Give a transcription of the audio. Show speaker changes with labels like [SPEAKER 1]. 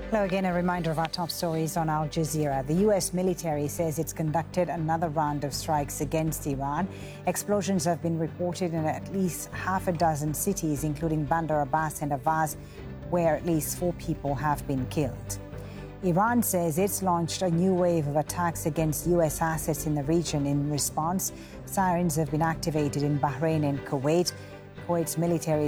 [SPEAKER 1] Hello again, a reminder of our top stories on Al Jazeera. The US military says it's conducted another round of strikes against Iran. Explosions have been reported in at least half a dozen cities, including Bandar Abbas and Avaz, where at least 4 people have been killed. Iran says it's launched a new wave of attacks against US assets in the region. In response, sirens have been activated in Bahrain and Kuwait. Kuwait's military